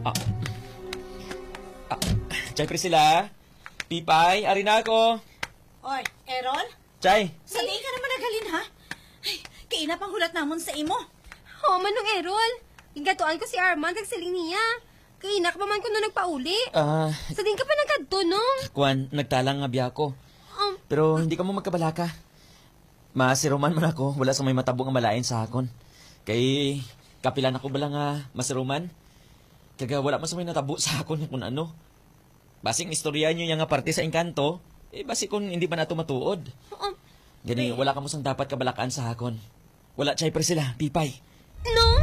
Ah, ah, Chay Priscilla, Pipay, ari na ako. Oy, Errol? Chay. Sali ka naman nagalin, ha? Ay, kaina pang hulat namon sa imo. Oh, manong Errol. Hingatuan ko si Armand kag siling niya. Kainak pa man ko na nagpauli. Sa din ka pa nagkadto, no? Kuan, nagtalang nga biya ko. Pero hindi ka mo magkabalaka. Masiruman man ako, wala sa may matabong ang malain sa akon. Kay, kapilan ako bala nga masiruman. Kaga wala man sa may natabo sa akon kung ano. Basing istorya nyo yung nga parte sa engkanto, basi kung hindi man ato matuod. Gani, wala ka mo sang dapat kabalakaan sa akon. Wala chay Priscilla, Pipay. No?